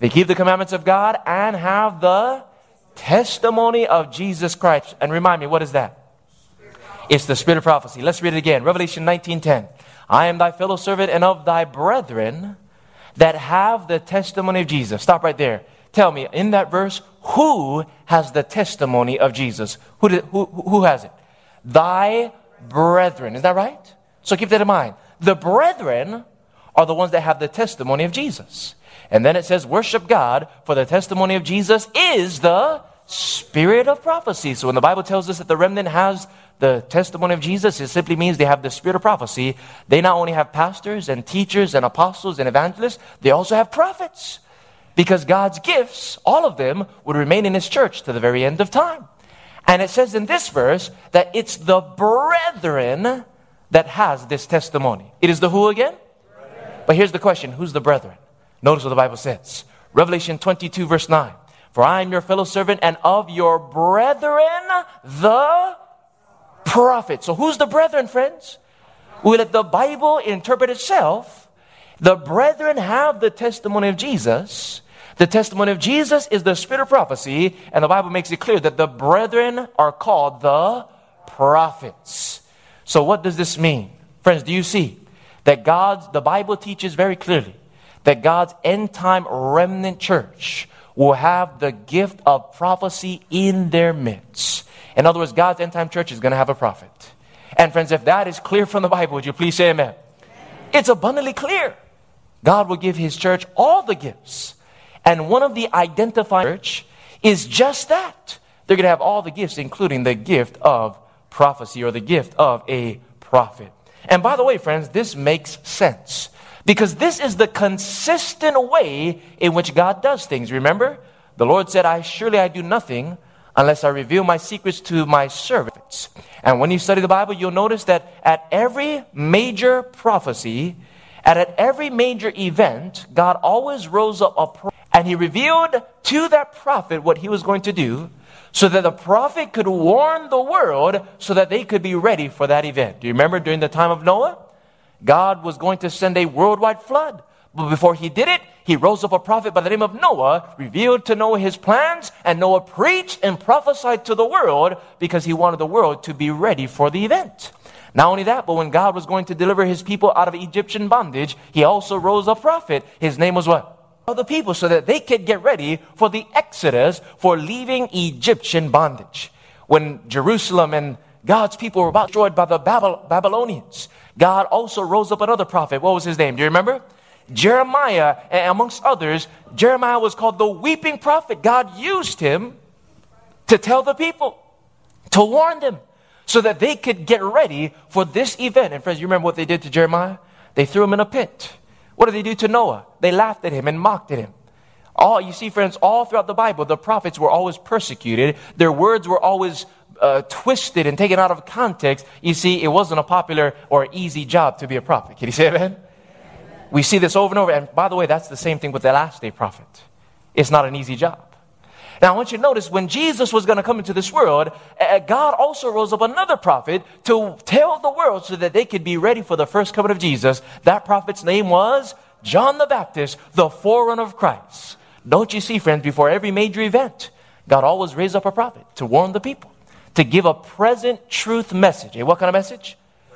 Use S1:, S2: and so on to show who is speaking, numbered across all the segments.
S1: They keep the commandments of God and have the testimony of Jesus Christ. And remind me, what is that? It's the spirit of prophecy. Let's read it again. Revelation 19:10. I am thy fellow servant and of thy brethren that have the testimony of Jesus. Stop right there. Tell me, in that verse, who has the testimony of Jesus? Who has it? Thy brethren. Is that right? So keep that in mind. The brethren are the ones that have the testimony of Jesus. And then it says, worship God, for the testimony of Jesus is the spirit of prophecy. So when the Bible tells us that the remnant has the testimony of Jesus, it simply means they have the spirit of prophecy. They not only have pastors and teachers and apostles and evangelists, they also have prophets. Because God's gifts, all of them, would remain in His church to the very end of time. And it says in this verse that it's the brethren that has this testimony. It is the who again? Brethren. But here's the question, who's the brethren? Notice what the Bible says. Revelation 22 verse 9. For I am your fellow servant and of your brethren, the prophet. So who's the brethren, friends? Will let the Bible interpret itself? The brethren have the testimony of Jesus. The testimony of Jesus is the spirit of prophecy. And the Bible makes it clear that the brethren are called the prophets. So what does this mean? Friends, do you see that the Bible teaches very clearly that God's end time remnant church will have the gift of prophecy in their midst. In other words, God's end time church is going to have a prophet. And friends, if that is clear from the Bible, would you please say amen? It's abundantly clear. God will give His church all the gifts. And one of the identifying church is just that. They're going to have all the gifts, including the gift of prophecy or the gift of a prophet. And by the way, friends, this makes sense. Because this is the consistent way in which God does things. Remember, the Lord said, surely I do nothing unless I reveal my secrets to my servants. And when you study the Bible, you'll notice that at every major prophecy, and at every major event, God always rose up a prophet. And He revealed to that prophet what He was going to do, so that the prophet could warn the world so that they could be ready for that event. Do you remember during the time of Noah? God was going to send a worldwide flood. But before He did it, He rose up a prophet by the name of Noah, revealed to Noah His plans, and Noah preached and prophesied to the world because he wanted the world to be ready for the event. Not only that, but when God was going to deliver His people out of Egyptian bondage, He also rose a prophet. His name was what? The people, so that they could get ready for the Exodus, for leaving Egyptian bondage. When Jerusalem and God's people were about destroyed by the Babylonians, God also rose up another prophet. What was his name? Do you remember? Jeremiah, and amongst others, Jeremiah was called the weeping prophet. God used him to tell the people, to warn them, so that they could get ready for this event. And friends, you remember what they did to Jeremiah? They threw him in a pit. What did they do to Noah? They laughed at him and mocked at him. You see, friends, all throughout the Bible, the prophets were always persecuted. Their words were always twisted and taken out of context. You see, it wasn't a popular or easy job to be a prophet. Can you say amen? We see this over and over. And by the way, that's the same thing with the last day prophet. It's not an easy job. Now, I want you to notice when Jesus was going to come into this world, God also rose up another prophet to tell the world so that they could be ready for the first coming of Jesus. That prophet's name was John the Baptist, the forerunner of Christ. Don't you see, friends, before every major event, God always raised up a prophet to warn the people, to give a present truth message. What kind of message?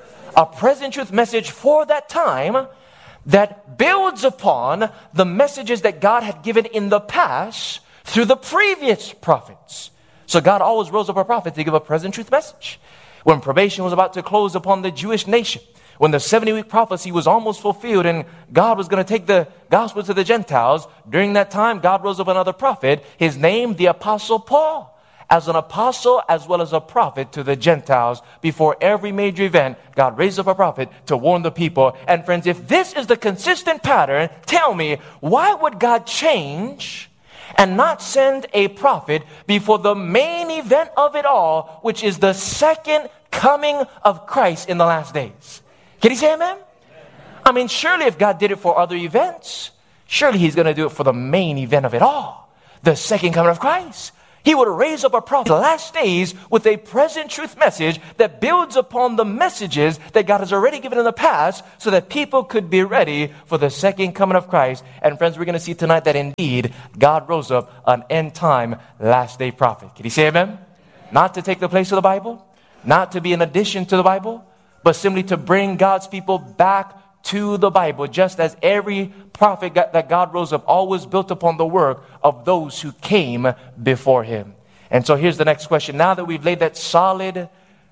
S1: A present truth message for that time that builds upon the messages that God had given in the past through the previous prophets. So God always rose up a prophet to give a present truth message. When probation was about to close upon the Jewish nation, when the 70-week prophecy was almost fulfilled and God was going to take the gospel to the Gentiles, during that time, God rose up another prophet, his name, the Apostle Paul, as an apostle as well as a prophet to the Gentiles. Before every major event, God raised up a prophet to warn the people. And friends, if this is the consistent pattern, tell me, why would God change and not send a prophet before the main event of it all, which is the second coming of Christ in the last days? Can you say amen? I mean, surely if God did it for other events, surely He's going to do it for the main event of it all, the second coming of Christ. He would raise up a prophet in the last days with a present truth message that builds upon the messages that God has already given in the past so that people could be ready for the second coming of Christ. And friends, we're going to see tonight that indeed God rose up an end time last day prophet. Can you say amen? Not to take the place of the Bible, not to be an addition to the Bible, but simply to bring God's people back to the Bible, just as every prophet that God rose up always built upon the work of those who came before him. And so here's the next question. Now that we've laid that solid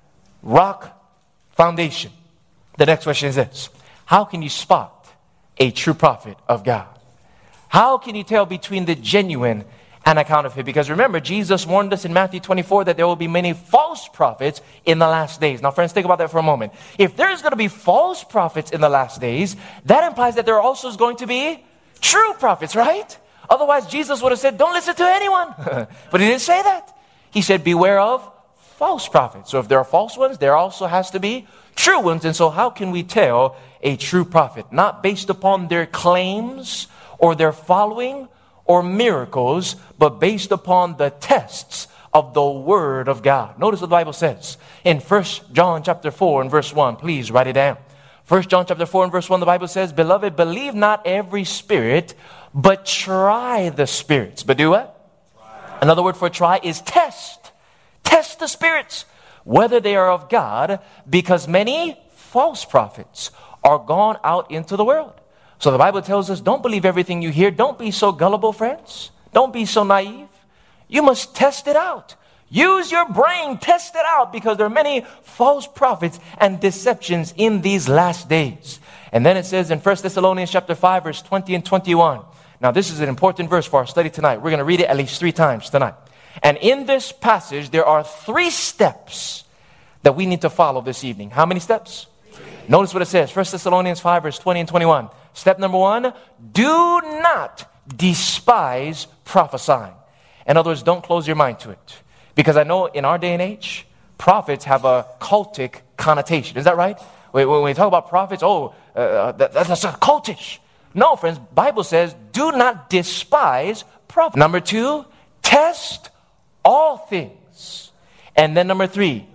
S1: rock foundation, the next question is this. How can you spot a true prophet of God? How can you tell between the genuine and a counterfeit? Because remember, Jesus warned us in Matthew 24 that there will be many false prophets in the last days. Now, friends, think about that for a moment. If there's going to be false prophets in the last days, that implies that there also is going to be true prophets, right? Otherwise, Jesus would have said, don't listen to anyone. But he didn't say that. He said, beware of false prophets. So if there are false ones, there also has to be true ones. And so how can we tell a true prophet? Not based upon their claims or their following or miracles, but based upon the tests of the Word of God. Notice what the Bible says in 1 John chapter 4 and verse 1. Please write it down. 1 John chapter 4 and verse 1, the Bible says, Beloved, believe not every spirit, but try the spirits. But do what? Try. Another word for try is test. Test the spirits, whether they are of God, because many false prophets are gone out into the world. So the Bible tells us, don't believe everything you hear. Don't be so gullible, friends. Don't be so naive. You must test it out. Use your brain, test it out, because there are many false prophets and deceptions in these last days. And then it says in 1 Thessalonians chapter 5, verse 20 and 21. Now this is an important verse for our study tonight. We're going to read it at least 3 times tonight. And in this passage, there are 3 steps that we need to follow this evening. How many steps? 3. Notice what it says. 1 Thessalonians 5, verse 20 and 21. Step number 1, do not despise prophesying. In other words, don't close your mind to it. Because I know in our day and age, prophets have a cultic connotation. Is that right? When we talk about prophets, that's a cultish. No, friends, Bible says, do not despise prophets. Number 2, test all things. And then number 3,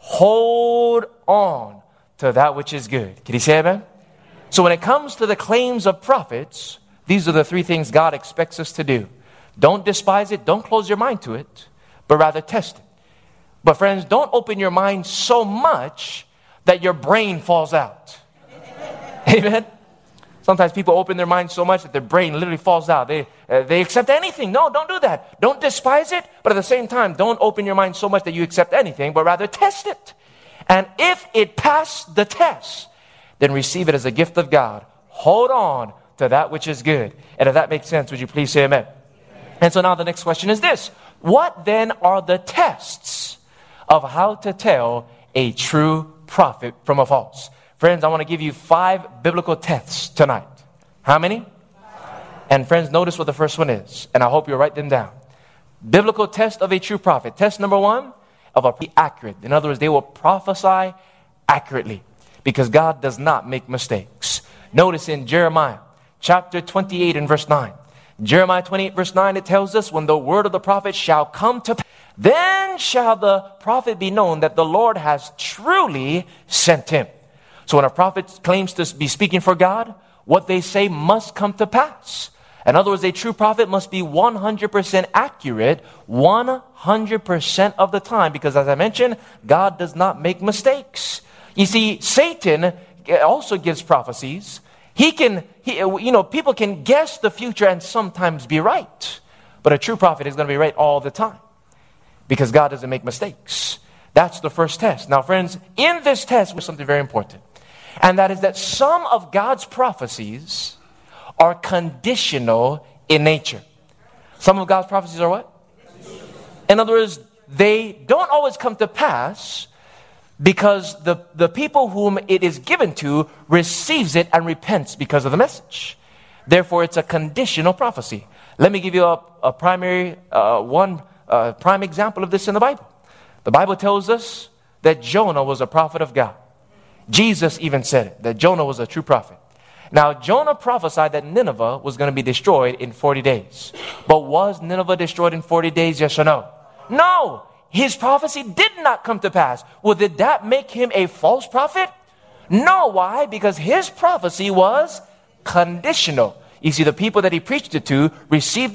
S1: hold on to that which is good. Can you say amen? So when it comes to the claims of prophets, these are the 3 things God expects us to do. Don't despise it. Don't close your mind to it, but rather test it. But friends, don't open your mind so much that your brain falls out. Amen? Sometimes people open their mind so much that their brain literally falls out. They accept anything. No, don't do that. Don't despise it, but at the same time, don't open your mind so much that you accept anything, but rather test it. And if it passed the test, then receive it as a gift of God. Hold on to that which is good. And if that makes sense, would you please say amen? And so now the next question is this. What then are the tests of how to tell a true prophet from a false? Friends, I want to give you 5 biblical tests tonight. How many? 5. And friends, notice what the first one is. And I hope you'll write them down. Biblical test of a true prophet. Test number 1, of a accurate. In other words, they will prophesy accurately. Because God does not make mistakes. Notice in Jeremiah chapter 28 and verse 9. Jeremiah 28 verse 9, it tells us, when the word of the prophet shall come to pass, then shall the prophet be known that the Lord has truly sent him. So when a prophet claims to be speaking for God, what they say must come to pass. In other words, a true prophet must be 100% accurate 100% of the time. Because as I mentioned, God does not make mistakes. You see, Satan also gives prophecies. People can guess the future and sometimes be right. But a true prophet is going to be right all the time. Because God doesn't make mistakes. That's the first test. Now, friends, in this test was something very important. And that is that some of God's prophecies are conditional in nature. Some of God's prophecies are what? In other words, they don't always come to pass because the people whom it is given to receives it and repents because of the message. Therefore, it's a conditional prophecy. Let me give you a prime example of this in the Bible. The Bible tells us that Jonah was a prophet of God. Jesus even said it, that Jonah was a true prophet. Now, Jonah prophesied that Nineveh was going to be destroyed in 40 days. But was Nineveh destroyed in 40 days? Yes or no? No, his prophecy did not come to pass. Well, did that make him a false prophet? No, why? Because his prophecy was conditional. You see, the people that he preached it to received